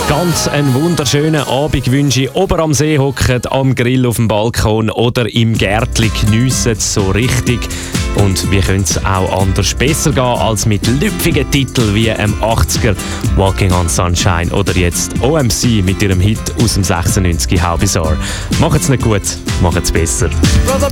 Ganz einen wunderschönen Abend wünsche ich. Ober am See hocken, am Grill auf dem Balkon oder im Gärtli geniessen so richtig. Und wie könnte es auch anders besser gehen als mit lüpfigen Titeln wie im 80er Walking on Sunshine oder jetzt OMC mit ihrem Hit aus dem 96 How Bizarre. Macht's nicht gut, macht's besser.